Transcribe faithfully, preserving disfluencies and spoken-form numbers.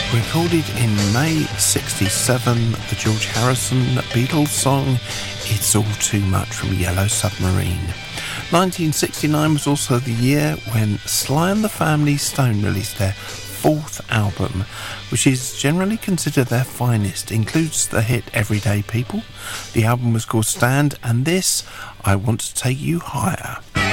Recorded in May sixty-seven, the George Harrison Beatles song It's All Too Much from Yellow Submarine. nineteen sixty-nine was also the year when Sly and the Family Stone released their fourth album, which is generally considered their finest. It includes the hit Everyday People. The album was called Stand, and this, I Want to Take You Higher.